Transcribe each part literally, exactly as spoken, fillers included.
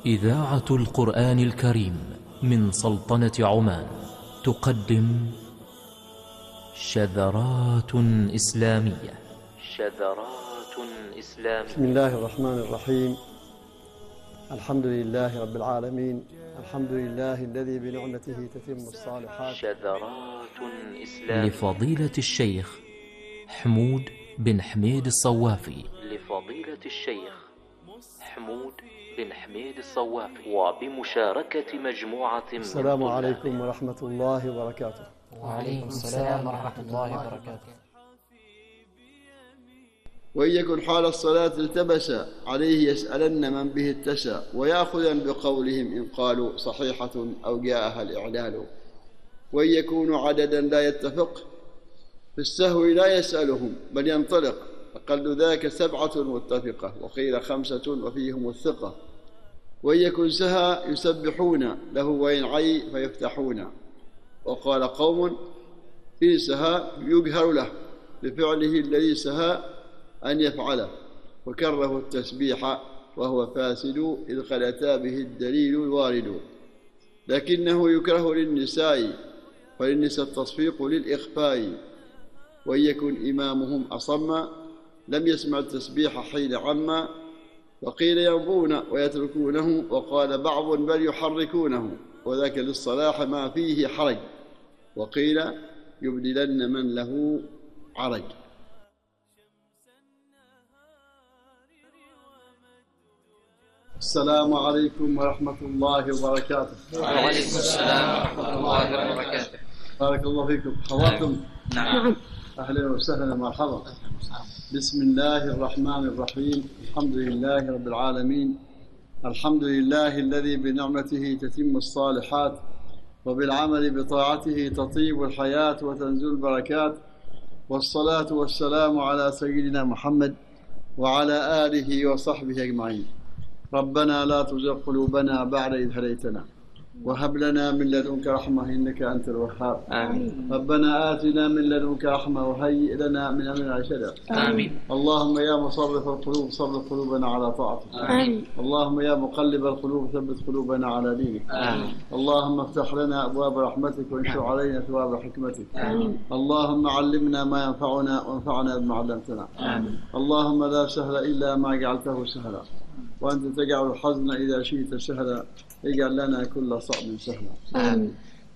إذاعة القرآن الكريم من سلطنة عمان تقدم شذرات إسلامية. شذرات إسلامية. بسم الله الرحمن الرحيم. الحمد لله رب العالمين. الحمد لله الذي بنعمته تتم الصالحات. شذرات إسلامية لفضيلة الشيخ حمود بن حميد الصوافي. لفضيلة الشيخ حمود بن حميد الصوافي وبمشاركة مجموعة من السلام عليكم ورحمة الله وبركاته. وعليكم السلام ورحمة الله وبركاته. وإن يكن حال الصلاة التبس عليه يسألن من به اتسى ويأخذن بقولهم إن قالوا صحيحة أو جاءها الإعلال. وإن يكون عددا لا يتفق في السهو لا يسألهم بل ينطلق أقل ذاك سبعة متفقة وقيل خمسة وفيهم الثقة. وإن يكن سها يسبحون له وإن عي فيفتحون. وقال قوم في سها يجهر له بفعله الذي سها أن يفعله وكره التسبيح وهو فاسد إذ قد أتى به الدليل الوارد. لكنه يكره للنساء فللنساء التصفيق للإخفاء. وإن يكن إمامهم أصم لم يسمع التسبيح حين عما. وقيل يرضون ويتركونه وقال بعض بل يحركونه وذاك للصلاح ما فيه حرج. وقيل يبدلن من له عرج. السلام عليكم ورحمة الله وبركاته. وعليكم السلام ورحمة الله وبركاته. بارك الله فيكم. حواكم. نعم. أهلا وسهلا مرحبا. بسم الله الرحمن الرحيم. الحمد لله رب العالمين. الحمد لله الذي بنعمته تتم الصالحات وبالعمل بطاعته تطيب الحياة وتنزل البركات. والصلاة والسلام على سيدنا محمد وعلى آله وصحبه أجمعين. ربنا لا تزغ قلوبنا بعد إذ هديتنا وهب لنا من لدنك رحمة إنك أنت الوهاب. آمين. ربنا آتنا من لدنك رحمة وهيئ لنا من أمرنا رشدا. آمين. اللهم يا مصرف القلوب صرف قلوبنا على طاعتك. آمين. اللهم يا مقلب القلوب ثبت قلوبنا على دينك. آمين. اللهم افتح لنا أبواب رحمتك وانشر علينا ثواب حكمتك. آمين. اللهم علمنا ما ينفعنا وانفعنا بما علمتنا. آمين. اللهم لا سهل إلا ما جعلته سهلا وأنت تجعل الحزن إذا شئت سهلا. اجعل لنا كل صعب سهلا. آمين.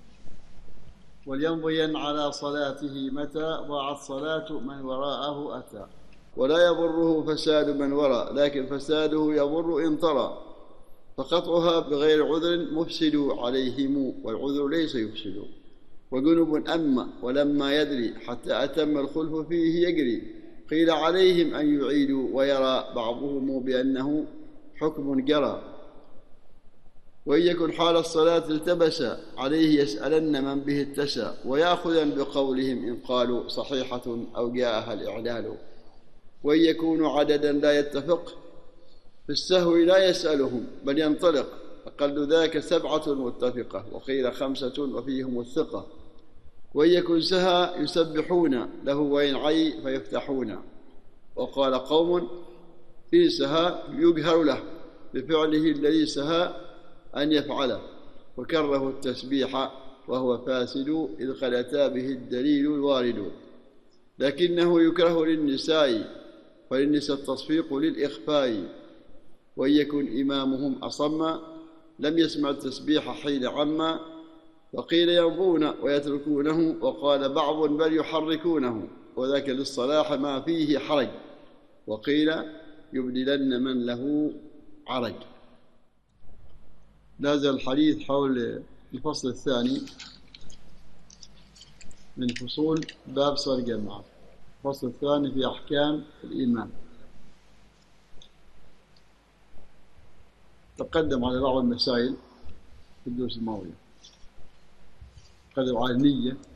وليمضين على صلاته متى ضاعت صلاة من وراءه أتى. ولا يضره فساد من وراء لكن فساده يضر إن طرى. فقطعها بغير عذر مفسد عليهم والعذر ليس يفسد. وجنب أما ولما يدري حتى أتم الخلف فيه يجري. قيل عليهم أن يعيدوا ويرى بعضهم بأنه حكم جرى. وإن يكن حال الصلاة التبس عليه يسألن من به اتسى ويأخذن بقولهم إن قالوا صحيحة أو جاءها الإعلال. وإن يكون عددا لا يتفق في السهو لا يسألهم بل ينطلق أقل ذاك سبعة متفقة وقيل خمسة وفيهم الثقة. وإن يكن سها يسبحون له وإن عي فيفتحون. وقال قوم في سها يجهر له بفعله الذي سها أن يفعله وكره التسبيح وهو فاسد إذ قد أتى به الدليل الوارد. لكنه يكره للنساء فللنساء التصفيق للإخفاء. وإن يكن إمامهم أصم لم يسمع التسبيح حين عما. وقيل يرضون ويتركونه وقال بعض بل يحركونه وذاك للصلاح ما فيه حرج. وقيل يبدلن من له عرج. نازل الحديث حول الفصل الثاني من فصول باب صلاة الجماعة. الفصل الثاني في أحكام الإيمان. تقدم على بعض المسائل في الدروس الماضية. تقدم على النية